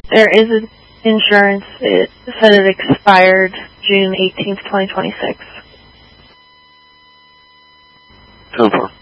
There is insurance. It said it expired June 18th, 2026. 10-4.